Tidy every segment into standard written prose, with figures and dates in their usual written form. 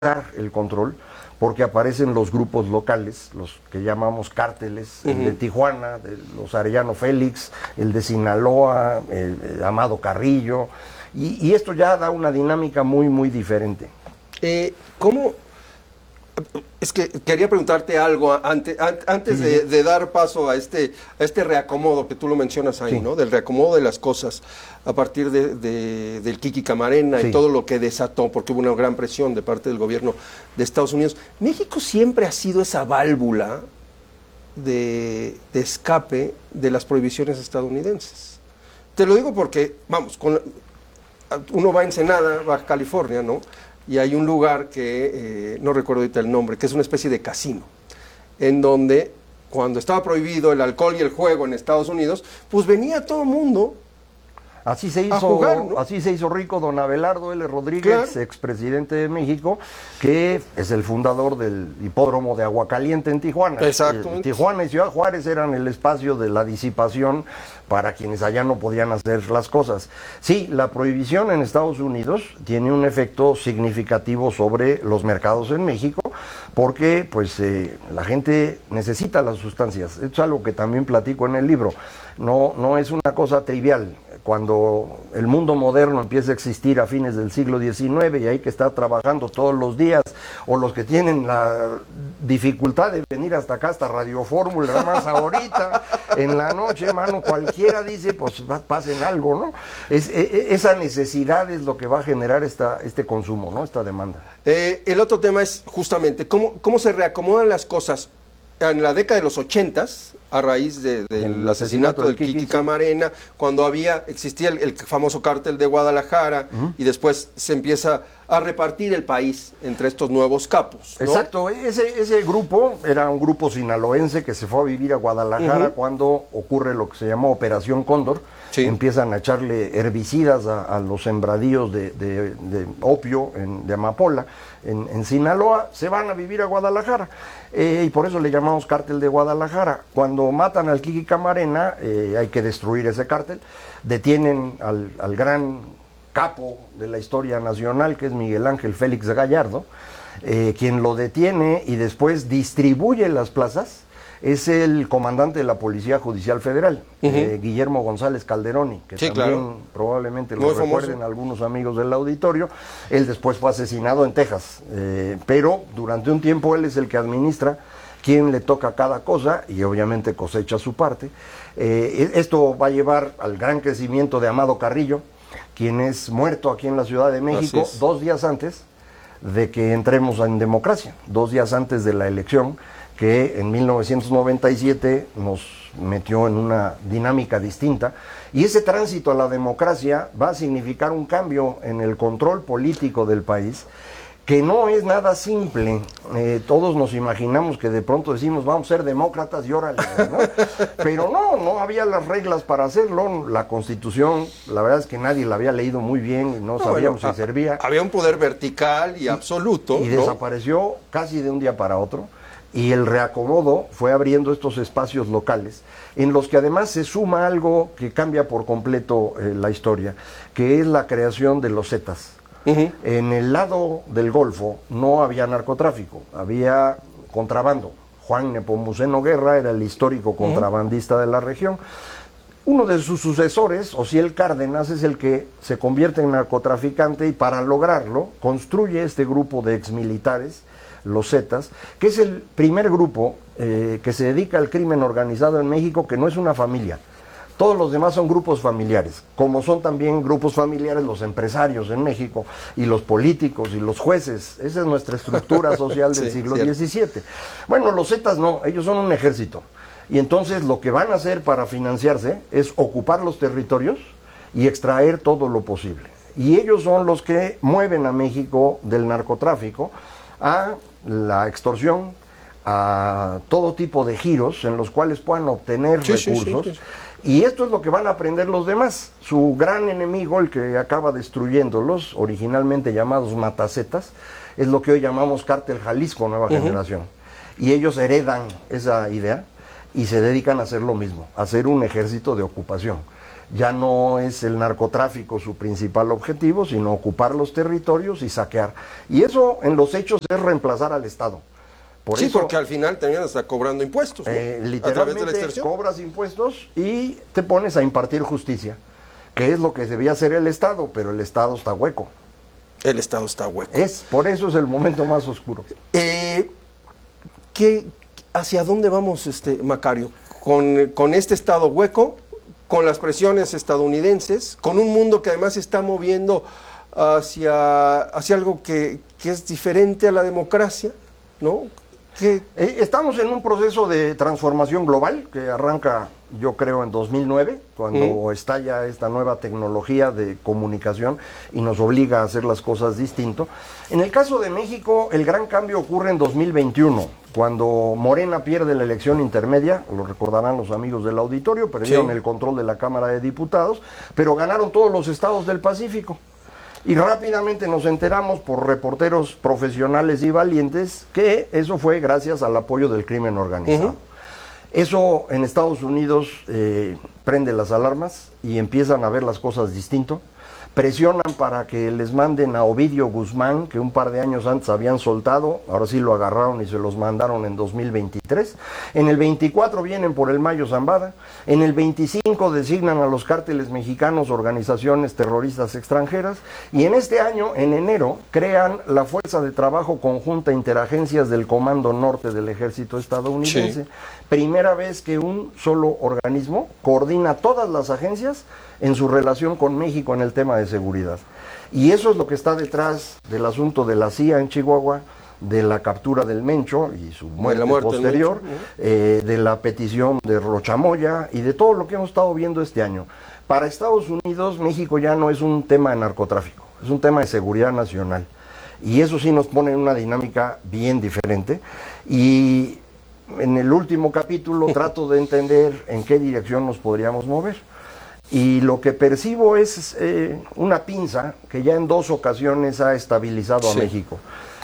el control, porque aparecen los grupos locales, los que llamamos cárteles, el de Tijuana, de los Arellano Félix, el de Sinaloa, el Amado Carrillo, y esto ya da una dinámica muy, muy diferente. ¿Cómo? Es que quería preguntarte algo antes de dar paso a este reacomodo que tú lo mencionas ahí, ¿no? Del reacomodo de las cosas a partir del Kiki Camarena y todo lo que desató, porque hubo una gran presión de parte del gobierno de Estados Unidos. México siempre ha sido esa válvula de escape de las prohibiciones estadounidenses. Te lo digo porque, vamos, uno va a Ensenada, Baja California, ¿no? Y hay un lugar que, no recuerdo ahorita el nombre, que es una especie de casino, en donde cuando estaba prohibido el alcohol y el juego en Estados Unidos, pues venía todo el mundo así se hizo, a jugar, ¿no? Así se hizo rico don Abelardo L. Rodríguez, expresidente de México, que es el fundador del hipódromo de Aguacaliente en Tijuana. Exacto. Tijuana y Ciudad Juárez eran el espacio de la disipación para quienes allá no podían hacer las cosas. Sí, la prohibición en Estados Unidos tiene un efecto significativo sobre los mercados en México, porque pues la gente necesita las sustancias. Esto es algo que también platico en el libro. No es una cosa trivial. Cuando el mundo moderno empieza a existir a fines del siglo XIX y hay que estar trabajando todos los días, o los que tienen la dificultad de venir hasta acá, hasta Radio Fórmula, nada más ahorita, en la noche, hermano, cualquiera dice, pues pasen algo, ¿no? Esa necesidad es lo que va a generar este consumo, ¿no? Esta demanda. El otro tema es justamente cómo se reacomodan las cosas en la década de los 80s, a raíz del asesinato del Kiki Camarena, cuando existía el famoso cártel de Guadalajara, y después se empieza a repartir el país entre estos nuevos capos, ¿no? Exacto, ese grupo era un grupo sinaloense que se fue a vivir a Guadalajara cuando ocurre lo que se llamó Operación Cóndor. Empiezan a echarle herbicidas a los sembradíos de opio de amapola en Sinaloa, se van a vivir a Guadalajara, y por eso le llamamos Cártel de Guadalajara. Cuando matan al Kiki Camarena, hay que destruir ese cártel, detienen al gran capo de la historia nacional, que es Miguel Ángel Félix Gallardo, quien lo detiene y después distribuye las plazas. Es el comandante de la Policía Judicial Federal, Guillermo González Calderoni, que también probablemente lo recuerden algunos amigos del auditorio. Él después fue asesinado en Texas, pero durante un tiempo él es el que administra quién le toca cada cosa y obviamente cosecha su parte. Esto va a llevar al gran crecimiento de Amado Carrillo, quien es muerto aquí en la Ciudad de México 2 días antes de que entremos en democracia, 2 días antes de la elección, que en 1997 nos metió en una dinámica distinta, y ese tránsito a la democracia va a significar un cambio en el control político del país, que no es nada simple. Todos nos imaginamos que de pronto decimos vamos a ser demócratas y órale, ¿no? Pero no había las reglas para hacerlo. La Constitución, la verdad es que nadie la había leído muy bien y no sabíamos si servía. Había un poder vertical y absoluto, y desapareció casi de un día para otro. Y el reacomodo fue abriendo estos espacios locales, en los que además se suma algo que cambia por completo la historia, que es la creación de los Zetas. En el lado del Golfo no había narcotráfico, había contrabando. Juan Nepomuceno Guerra era el histórico contrabandista de la región. Uno de sus sucesores, Ociel Cárdenas, es el que se convierte en narcotraficante, y para lograrlo construye este grupo de exmilitares, los Zetas, que es el primer grupo que se dedica al crimen organizado en México, que no es una familia. Todos los demás son grupos familiares, como son también grupos familiares los empresarios en México, y los políticos y los jueces. Esa es nuestra estructura social del siglo XVII. Bueno, los Zetas no, ellos son un ejército. Y entonces lo que van a hacer para financiarse es ocupar los territorios y extraer todo lo posible. Y ellos son los que mueven a México del narcotráfico a la extorsión, a todo tipo de giros en los cuales puedan obtener recursos. Y esto es lo que van a aprender los demás. Su gran enemigo, el que acaba destruyéndolos, originalmente llamados Matacetas, es lo que hoy llamamos Cártel Jalisco Nueva Generación. Y ellos heredan esa idea y se dedican a hacer lo mismo, a hacer un ejército de ocupación. Ya no es el narcotráfico su principal objetivo, sino ocupar los territorios y saquear. Y eso en los hechos es reemplazar al Estado. Sí, porque al final terminan hasta cobrando impuestos, ¿no? Literalmente a través de la extorsión. Cobras impuestos y te pones a impartir justicia, que es lo que debía hacer el Estado, pero el Estado está hueco. El Estado está hueco. Por eso es el momento más oscuro. ¿Hacia dónde vamos, Macario? Con este Estado hueco, con las presiones estadounidenses, con un mundo que además se está moviendo hacia algo que es diferente a la democracia, ¿no? Estamos en un proceso de transformación global que arranca, yo creo, en 2009, cuando estalla esta nueva tecnología de comunicación y nos obliga a hacer las cosas distinto. En el caso de México, el gran cambio ocurre en 2021, cuando Morena pierde la elección intermedia, lo recordarán los amigos del auditorio, perdieron el control de la Cámara de Diputados, pero ganaron todos los estados del Pacífico. Y rápidamente nos enteramos por reporteros profesionales y valientes que eso fue gracias al apoyo del crimen organizado. Eso en Estados Unidos prende las alarmas y empiezan a ver las cosas distinto. Presionan para que les manden a Ovidio Guzmán, que un par de años antes habían soltado, ahora sí lo agarraron y se los mandaron en 2023. En el 24 vienen por el Mayo Zambada. En el 25 designan a los cárteles mexicanos organizaciones terroristas extranjeras. Y en este año, en enero, crean la Fuerza de Trabajo Conjunta Interagencias del Comando Norte del Ejército Estadounidense. Primera vez que un solo organismo coordina todas las agencias en su relación con México en el tema de seguridad. Y eso es lo que está detrás del asunto de la CIA en Chihuahua, de la captura del Mencho y su muerte posterior, de la petición de Rochamoya y de todo lo que hemos estado viendo este año. Para Estados Unidos, México ya no es un tema de narcotráfico, es un tema de seguridad nacional. Y eso sí nos pone en una dinámica bien diferente. Y en el último capítulo trato de entender en qué dirección nos podríamos mover. Y lo que percibo es una pinza que ya en 2 ocasiones ha estabilizado a México.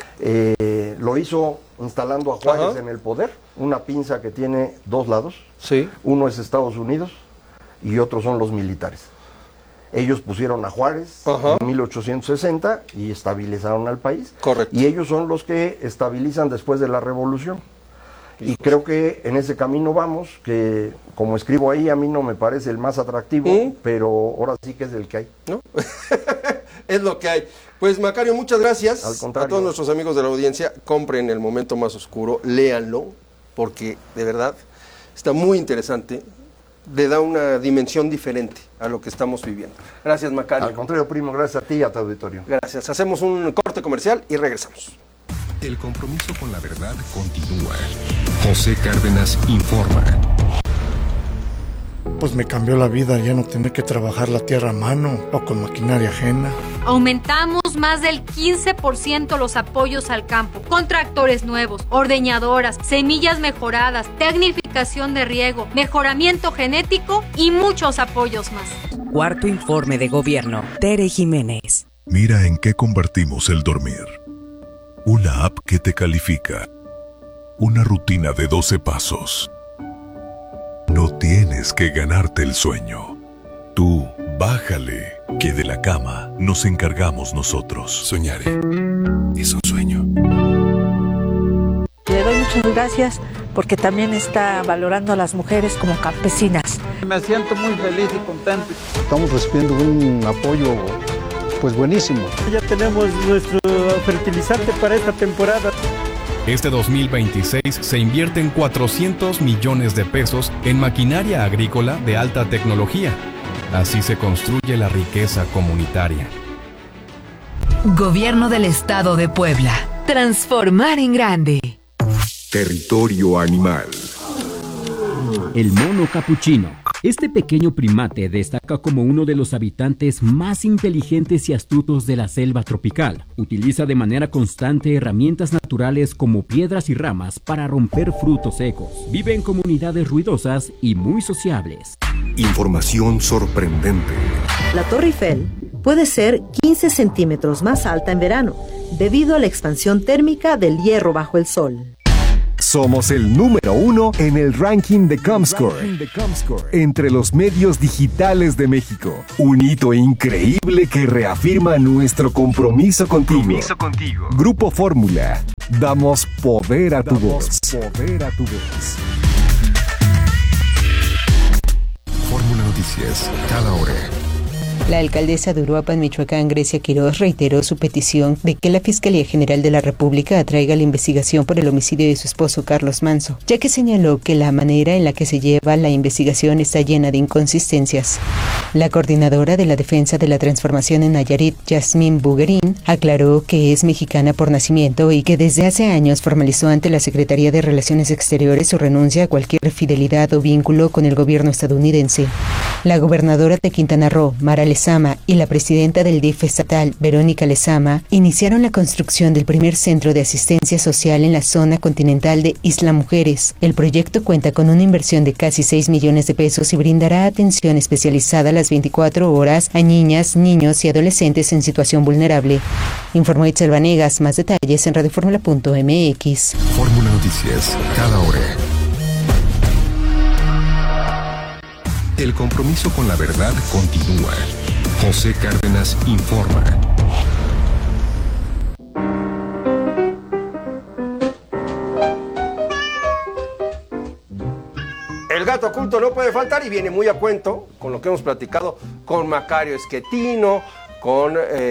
Lo hizo instalando a Juárez en el poder, una pinza que tiene 2 lados. Uno es Estados Unidos y otro son los militares. Ellos pusieron a Juárez en 1860 y estabilizaron al país. Y ellos son los que estabilizan después de la revolución. Y creo que en ese camino vamos, que como escribo ahí, a mí no me parece el más atractivo, pero ahora sí que es el que hay. ¿No? Es lo que hay. Pues Macario, muchas gracias. Al contrario. A todos nuestros amigos de la audiencia, compren El Momento Más Oscuro, léanlo, porque de verdad está muy interesante, le da una dimensión diferente a lo que estamos viviendo. Gracias, Macario. Al contrario, primo, gracias a ti y a tu auditorio. Gracias. Hacemos un corte comercial y regresamos. El compromiso con la verdad continúa. José Cárdenas informa. Pues me cambió la vida ya no tener que trabajar la tierra a mano o con maquinaria ajena. Aumentamos más del 15% los apoyos al campo, con tractores nuevos, ordeñadoras, semillas mejoradas, tecnificación de riego, mejoramiento genético y muchos apoyos más. Cuarto informe de gobierno. Tere Jiménez. Mira en qué convertimos el dormir. Una app que te califica. Una rutina de 12 pasos. No tienes que ganarte el sueño. Tú, bájale, que de la cama nos encargamos nosotros. Soñaré. Es un sueño. Le doy muchas gracias porque también está valorando a las mujeres como campesinas. Me siento muy feliz y contento. Estamos recibiendo un apoyo pues buenísimo. Ya tenemos nuestro fertilizante para esta temporada. Este 2026 se invierten 400 millones de pesos en maquinaria agrícola de alta tecnología. Así se construye la riqueza comunitaria. Gobierno del Estado de Puebla. Transformar en grande. Territorio animal. El mono capuchino. Este pequeño primate destaca como uno de los habitantes más inteligentes y astutos de la selva tropical. Utiliza de manera constante herramientas naturales como piedras y ramas para romper frutos secos. Vive en comunidades ruidosas y muy sociables. Información sorprendente. La Torre Eiffel puede ser 15 centímetros más alta en verano, debido a la expansión térmica del hierro bajo el sol. somos el número 1 en el ranking de Comscore entre los medios digitales de México. Un hito increíble que reafirma nuestro compromiso contigo. Grupo Fórmula. Damos poder a tu voz. Fórmula Noticias, cada hora. La alcaldesa de Uruapan, Michoacán, Grecia Quiroz, reiteró su petición de que la Fiscalía General de la República atraiga la investigación por el homicidio de su esposo Carlos Manso, ya que señaló que la manera en la que se lleva la investigación está llena de inconsistencias. La coordinadora de la Defensa de la Transformación en Nayarit, Yasmín Buguerín, aclaró que es mexicana por nacimiento y que desde hace años formalizó ante la Secretaría de Relaciones Exteriores su renuncia a cualquier fidelidad o vínculo con el gobierno estadounidense. La gobernadora de Quintana Roo, Mara Lezama, y la presidenta del DIF estatal, Verónica Lezama, iniciaron la construcción del primer centro de asistencia social en la zona continental de Isla Mujeres. El proyecto cuenta con una inversión de casi 6 millones de pesos y brindará atención especializada a las 24 horas a niñas, niños y adolescentes en situación vulnerable. Informó Itzel Vanegas. Más detalles en radioformula.mx. Fórmula Noticias, cada hora. El compromiso con la verdad continúa. José Cárdenas informa. El gato oculto no puede faltar y viene muy a cuento con lo que hemos platicado con Macario Esquetino, con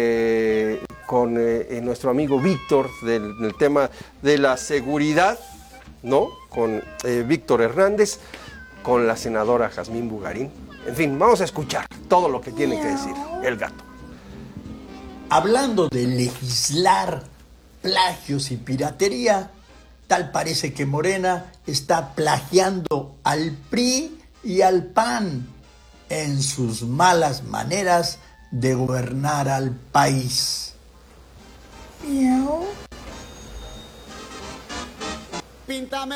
nuestro amigo Víctor del tema de la seguridad, ¿no? Con Víctor Hernández, con la senadora Yasmín Buguerín. En fin, vamos a escuchar todo lo que tiene que decir el gato. Hablando de legislar plagios y piratería, tal parece que Morena está plagiando al PRI y al PAN en sus malas maneras de gobernar al país. Miau. Píntame.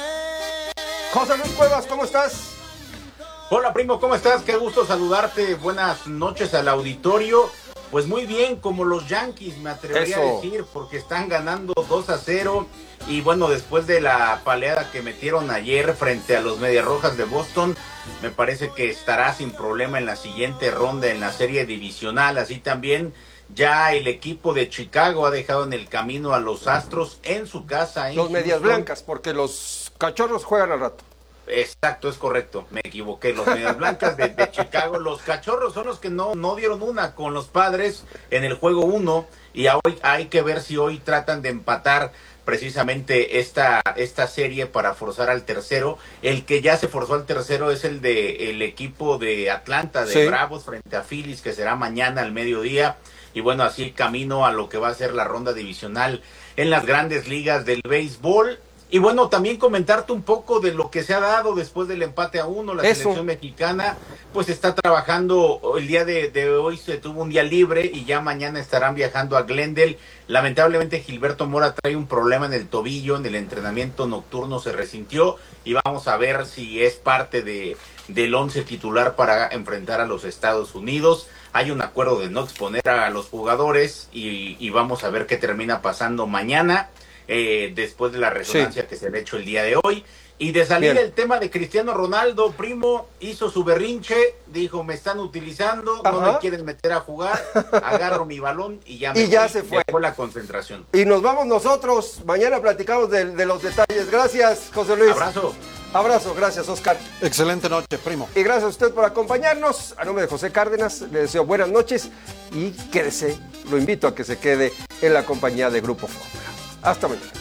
José Luis Cuevas, ¿cómo estás? Hola primo, ¿cómo estás? Qué gusto saludarte. Buenas noches al auditorio. Pues muy bien, como los Yankees, me atrevería a decir, porque están ganando 2-0. Y bueno, después de la paleada que metieron ayer frente a los Medias Rojas de Boston, me parece que estará sin problema en la siguiente ronda en la serie divisional. Así también ya el equipo de Chicago ha dejado en el camino a los Astros en su casa. Los Medias Blancas, porque los Cachorros juegan al rato. Exacto, es correcto, me equivoqué. Los Medias Blancas de Chicago, los Cachorros son los que no dieron una con los Padres en el juego 1 y hoy hay que ver si hoy tratan de empatar precisamente esta serie para forzar al tercero. El que ya se forzó al tercero es el equipo de Atlanta, de Bravos, frente a Phillies, que será mañana al mediodía. Y bueno, así camino a lo que va a ser la ronda divisional en las grandes ligas del béisbol. Y bueno, también comentarte un poco de lo que se ha dado después del empate a 1. La selección mexicana pues está trabajando, el día de hoy se tuvo un día libre y ya mañana estarán viajando a Glendale. Lamentablemente Gilberto Mora trae un problema en el tobillo, en el entrenamiento nocturno se resintió y vamos a ver si es parte del 11 titular para enfrentar a los Estados Unidos. Hay un acuerdo de no exponer a los jugadores y vamos a ver qué termina pasando mañana. Después de la resonancia que se le ha hecho el día de hoy. Y de salir el tema de Cristiano Ronaldo, primo, hizo su berrinche, dijo, me están utilizando, no me quieren meter a jugar, agarro mi balón y ya se fue. Dejó la concentración. Y nos vamos nosotros, mañana platicamos de los detalles. Gracias, José Luis. Abrazo, gracias, Oscar. Excelente noche, primo. Y gracias a usted por acompañarnos. A nombre de José Cárdenas, le deseo buenas noches y quédese, lo invito a que se quede en la compañía de Grupo Fórmula. Hasta mañana.